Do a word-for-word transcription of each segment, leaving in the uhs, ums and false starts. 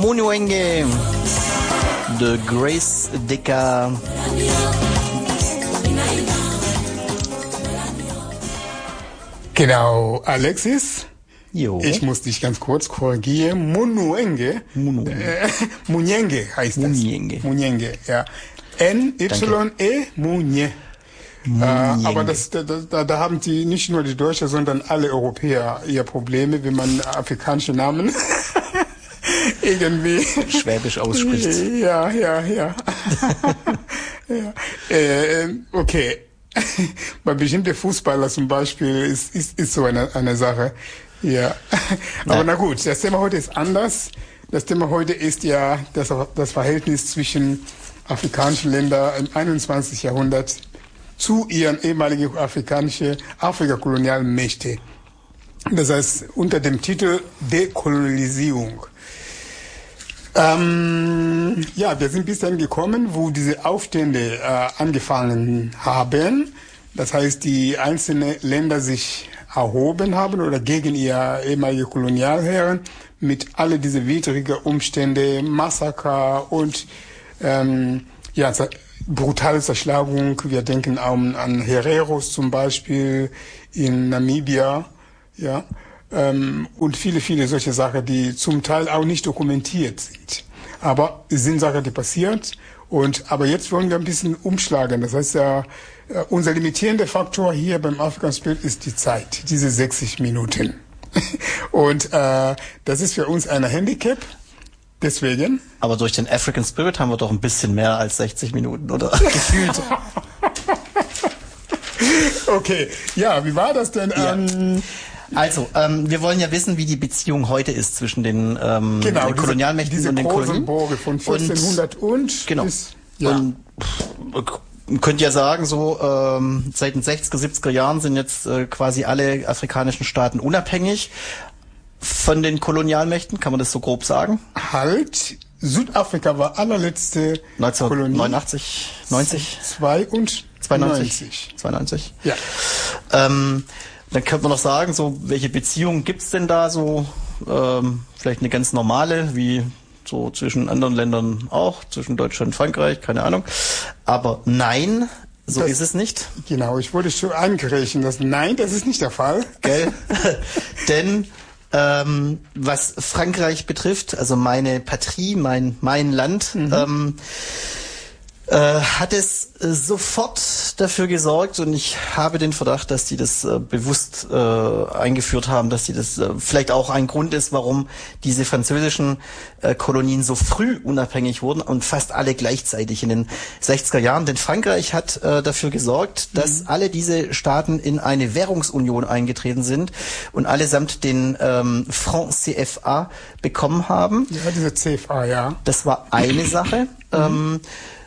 Munuenge de Grace Dicker. Genau, Alexis. Jo. Ich muss dich ganz kurz korrigieren. Munuenge. Munuenge. Äh, Munyenge heißt das. Munyenge. Munyenge, ja. N Y E Munye. Äh, aber das, da, da, da haben die nicht nur die Deutschen, sondern alle Europäer ihr Probleme, wenn man afrikanische Namen irgendwie schwäbisch ausspricht. Ja, ja, ja. ja. Äh, okay. Bei bestimmten Fußballer zum Beispiel ist, ist, ist so eine, eine Sache. Ja. Aber ja. Na gut, das Thema heute ist anders. Das Thema heute ist ja das, das Verhältnis zwischen afrikanischen Ländern im einundzwanzigsten Jahrhundert zu ihren ehemaligen afrikanischen Afrikakolonialen Mächte. Das heißt, unter dem Titel Dekolonisierung. Ähm, ja, wir sind bis dahin gekommen, wo diese Aufstände äh, angefangen haben. Das heißt, die einzelnen Länder sich erhoben haben oder gegen ihre ehemalige Kolonialherren mit alle diese widrigen Umstände, Massaker und ähm, ja, brutale Zerschlagung. Wir denken auch an Hereros zum Beispiel in Namibia, ja. Ähm, und viele, viele solche Sachen, die zum Teil auch nicht dokumentiert sind. Aber es sind Sachen, die passiert. Und, aber jetzt wollen wir ein bisschen umschlagen. Das heißt ja, unser limitierender Faktor hier beim African Spirit ist die Zeit, diese sechzig Minuten. Und äh, das ist für uns ein Handicap. Deswegen. Aber durch den African Spirit haben wir doch ein bisschen mehr als sechzig Minuten, oder? Gefühlt. Okay, ja, wie war das denn? Ja. Ähm, Also, ähm, wir wollen ja wissen, wie die Beziehung heute ist zwischen den, ähm, genau, den Kolonialmächten diese, und den Kolonien. Diese großen Burge von vierzehnhundert und, und genau. bis, ja. Und pff, könnt ja sagen, so ähm, seit den sechziger, siebziger Jahren sind jetzt äh, quasi alle afrikanischen Staaten unabhängig von den Kolonialmächten, kann man das so grob sagen? Halt, Südafrika war allerletzte neunzehnhundertneunundachtzig, neunzig? Zwei und zweiundneunzig. zweiundneunzig. Ja. Ähm, dann könnte man noch sagen, so welche Beziehungen gibt's denn da so? Ähm, vielleicht eine ganz normale, wie so zwischen anderen Ländern auch, zwischen Deutschland und Frankreich, keine Ahnung. Aber nein, so das, ist es nicht. Genau, ich wollte schon angreifen, dass nein, das ist nicht der Fall. Gell? Denn ähm, was Frankreich betrifft, also meine Patrie, mein mein Land, mhm. ähm, äh, hat es äh, sofort dafür gesorgt, und ich habe den Verdacht, dass die das äh, bewusst äh, eingeführt haben, dass die das äh, vielleicht auch ein Grund ist, warum diese französischen äh, Kolonien so früh unabhängig wurden und fast alle gleichzeitig in den sechziger Jahren. Denn Frankreich hat äh, dafür gesorgt, dass mhm. alle diese Staaten in eine Währungsunion eingetreten sind und allesamt den ähm, Franc C F A bekommen haben. Ja, diese C F A, ja. Das war eine Sache. Mhm. Ähm,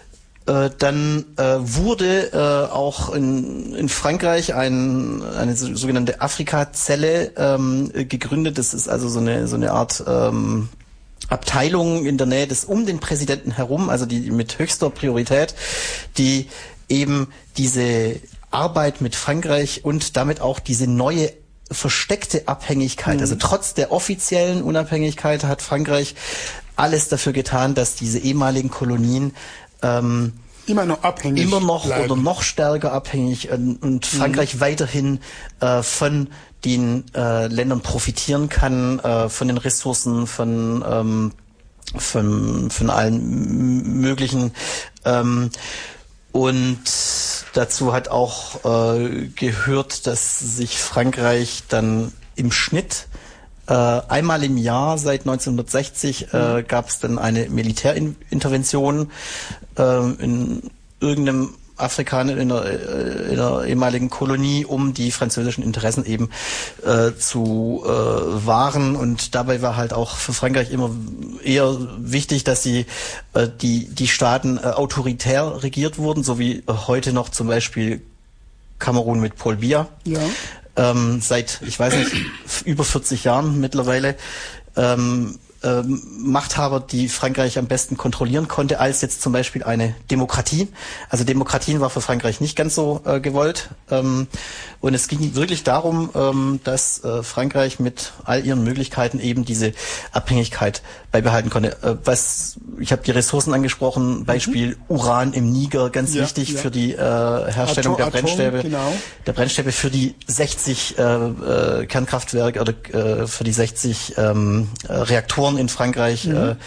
Dann äh, wurde äh, auch in, in Frankreich ein, eine so, sogenannte Afrika-Zelle ähm, gegründet. Das ist also so eine so eine Art ähm, Abteilung in der Nähe des um den Präsidenten herum, also die mit höchster Priorität, die eben diese Arbeit mit Frankreich und damit auch diese neue versteckte Abhängigkeit, mhm. also trotz der offiziellen Unabhängigkeit hat Frankreich alles dafür getan, dass diese ehemaligen Kolonien Ähm, immer noch abhängig immer noch bleiben. oder noch stärker abhängig äh, und Frankreich mhm. weiterhin äh, von den äh, Ländern profitieren kann, äh, von den Ressourcen, von ähm, von von allen möglichen ähm, und dazu hat auch äh, gehört, dass sich Frankreich dann im Schnitt Äh, einmal im Jahr seit neunzehnhundertsechzig äh, gab es dann eine Militärintervention äh, in irgendeinem Afrikaner in der, in der ehemaligen Kolonie, um die französischen Interessen eben äh, zu äh, wahren. Und dabei war halt auch für Frankreich immer eher wichtig, dass sie äh, die die Staaten äh, autoritär regiert wurden, so wie äh, heute noch zum Beispiel Kamerun mit Paul Biya. Ja. Ähm, seit, ich weiß nicht, über vierzig Jahren mittlerweile. Ähm, ähm, Machthaber, die Frankreich am besten kontrollieren konnte, als jetzt zum Beispiel eine Demokratie. Also Demokratien war für Frankreich nicht ganz so äh, gewollt. Ähm, und es ging wirklich darum, ähm, dass äh, Frankreich mit all ihren Möglichkeiten eben diese Abhängigkeit beibehalten konnte. Äh, was ich habe die Ressourcen angesprochen, Beispiel mhm. Uran im Niger, ganz ja, wichtig ja. für die äh, Herstellung Atom, der Brennstäbe, Atom, genau. der Brennstäbe für die sechzig äh, äh, Kernkraftwerke oder äh, für die sechzig ähm, Reaktoren in Frankreich mhm. äh,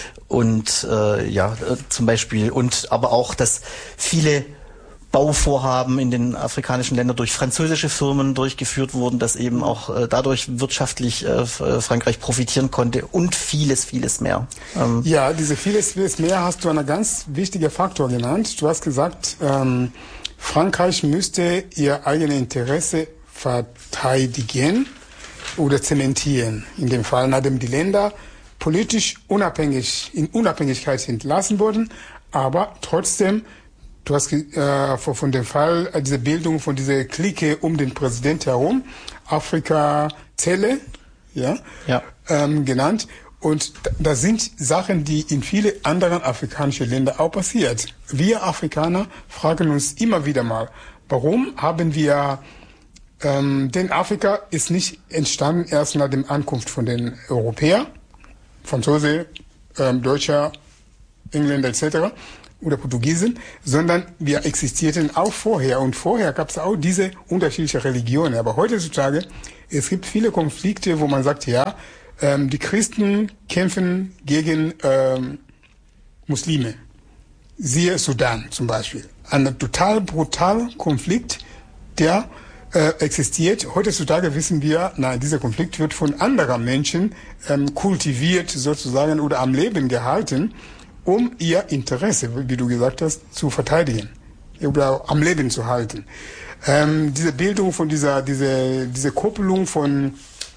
und äh, ja äh, zum Beispiel und aber auch, dass viele Bauvorhaben in den afrikanischen Ländern durch französische Firmen durchgeführt wurden, dass eben auch äh, dadurch wirtschaftlich äh, Frankreich profitieren konnte und vieles, vieles mehr. Ähm ja, diese vieles, vieles mehr hast du einen ganz wichtigen Faktor genannt. Du hast gesagt, ähm, Frankreich müsste ihr eigenes Interesse verteidigen oder zementieren. In dem Fall, nachdem die Länder politisch unabhängig, in Unabhängigkeit entlassen wurden, aber trotzdem. Du hast äh, von dem Fall, äh, diese Bildung von dieser Clique um den Präsident herum, Afrika-Zelle, ja, ja. Ähm, genannt. Und das sind Sachen, die in viele anderen afrikanischen Länder auch passiert. Wir Afrikaner fragen uns immer wieder mal, warum haben wir, ähm, denn Afrika ist nicht entstanden erst nach der Ankunft von den Europäern, Franzose, ähm, Deutscher, Engländer et cetera, oder Portugiesen, sondern wir existierten auch vorher. Und vorher gab es auch diese unterschiedlichen Religionen. Aber heutzutage, es gibt viele Konflikte, wo man sagt, ja, ähm, die Christen kämpfen gegen ähm, Muslime. Siehe Sudan zum Beispiel. Ein total brutaler Konflikt, der äh, existiert. Heutzutage wissen wir, nein, dieser Konflikt wird von anderen Menschen ähm, kultiviert sozusagen oder am Leben gehalten, um ihr Interesse, wie du gesagt hast, zu verteidigen oder am Leben zu halten. Ähm, diese Bildung von dieser, diese, diese Koppelung von,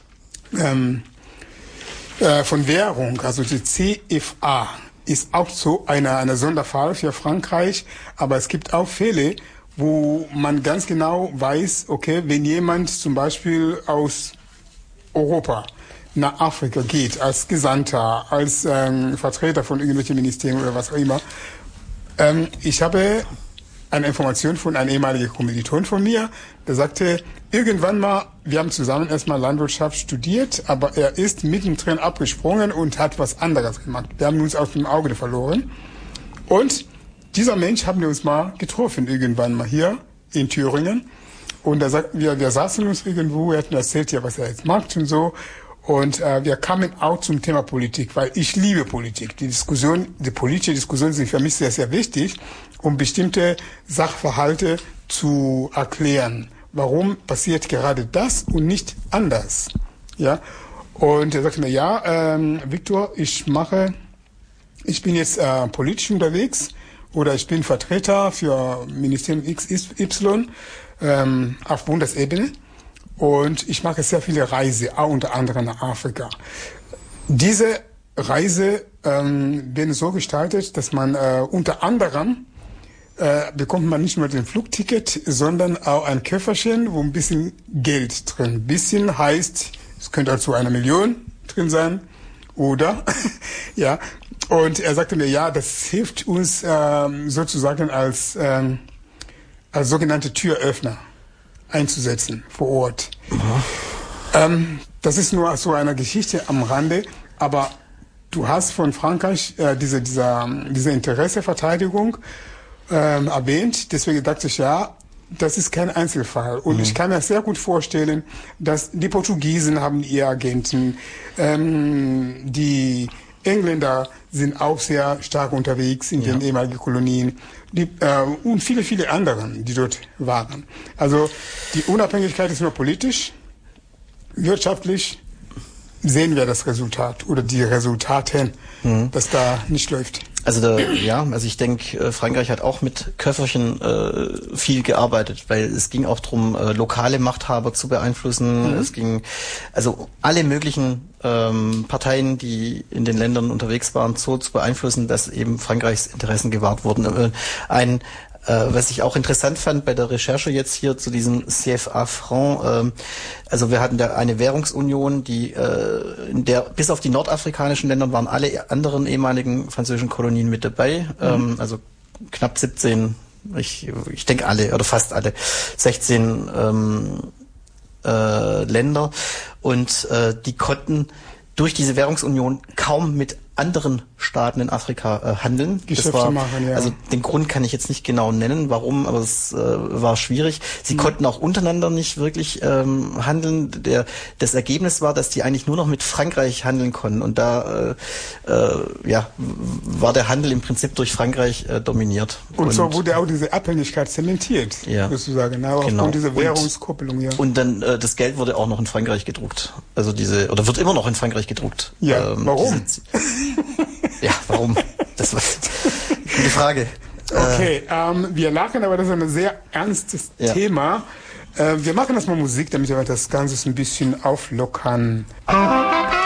ähm, äh, von Währung, also die C F A, ist auch so eine, eine Sonderfall für Frankreich, aber es gibt auch Fälle, wo man ganz genau weiß, okay, wenn jemand zum Beispiel aus Europa nach Afrika geht, als Gesandter, als ähm, Vertreter von irgendwelchen Ministerien oder was auch immer. Ähm, ich habe eine Information von einem ehemaligen Kommiliton von mir, der sagte, irgendwann mal, wir haben zusammen erstmal Landwirtschaft studiert, aber er ist mittendrin abgesprungen und hat was anderes gemacht. Wir haben uns aus dem Auge verloren. Und dieser Mensch haben wir uns mal getroffen, irgendwann mal hier in Thüringen. Und da sagt, wir, wir saßen uns irgendwo, er hat mir erzählt, ja, was er jetzt macht und so. Und äh, wir kamen auch zum Thema Politik, weil ich liebe Politik. Die Diskussion, die politische Diskussionen sind für mich sehr, sehr wichtig, um bestimmte Sachverhalte zu erklären. Warum passiert gerade das und nicht anders? Ja. Und er sagte mir, ja, ähm, Viktor, ich mache, ich bin jetzt äh, politisch unterwegs oder ich bin Vertreter für Ministerium X Y ähm, auf Bundesebene. Und ich mache sehr viele Reisen, auch unter anderem nach Afrika. Diese Reise ähm, werden so gestaltet, dass man äh, unter anderem äh, bekommt man nicht nur den Flugticket, sondern auch ein Köfferchen, wo ein bisschen Geld drin. Ein bisschen heißt, es könnte also eine Million drin sein, oder? Ja. Und er sagte mir, ja, das hilft uns ähm, sozusagen als, ähm, als sogenannte Türöffner einzusetzen vor Ort. Ähm, das ist nur so eine Geschichte am Rande, aber du hast von Frankreich äh, diese, dieser, diese Interesseverteidigung ähm, erwähnt, deswegen dachte ich, ja, das ist kein Einzelfall. Und mhm. ich kann mir sehr gut vorstellen, dass die Portugiesen haben ihre Agenten, ähm, die Engländer sind auch sehr stark unterwegs in ja. den ehemaligen Kolonien die, äh, und viele, viele anderen, die dort waren. Also die Unabhängigkeit ist nur politisch, wirtschaftlich sehen wir das Resultat oder die Resultate, mhm. dass da nicht läuft. Also da, ja, also ich denke, Frankreich hat auch mit Köfferchen äh, viel gearbeitet, weil es ging auch darum, äh, lokale Machthaber zu beeinflussen. Mhm. Es ging also alle möglichen ähm, Parteien, die in den Ländern unterwegs waren, so zu beeinflussen, dass eben Frankreichs Interessen gewahrt wurden. Ein Äh, was ich auch interessant fand bei der Recherche jetzt hier zu diesem C F A-Franc, ähm, also wir hatten da eine Währungsunion, die äh, in der bis auf die nordafrikanischen Länder waren alle anderen ehemaligen französischen Kolonien mit dabei, mhm. ähm, also knapp siebzehn, ich, ich denke alle oder fast alle, sechzehn ähm, äh, Länder und äh, die konnten durch diese Währungsunion kaum mit anderen Staaten in Afrika äh, handeln. Geschäfte das war, machen, ja. Also den Grund kann ich jetzt nicht genau nennen, warum, aber es äh, war schwierig. Sie mhm. konnten auch untereinander nicht wirklich ähm, handeln. Der, das Ergebnis war, dass die eigentlich nur noch mit Frankreich handeln konnten und da äh, äh, ja, war der Handel im Prinzip durch Frankreich äh, dominiert. Und, und so wurde auch diese Abhängigkeit zementiert, ja, sozusagen, genau, genau. aufgrund dieser Währungskopplung. Ja. Und dann äh, das Geld wurde auch noch in Frankreich gedruckt. Also diese, oder wird immer noch in Frankreich gedruckt. Ja, ähm, warum? Diese, ja, warum? Das war eine Frage. Okay, ähm, wir lachen, aber das ist ein sehr ernstes ja. Thema. Äh, wir machen erstmal Musik, damit wir das Ganze ein bisschen auflockern.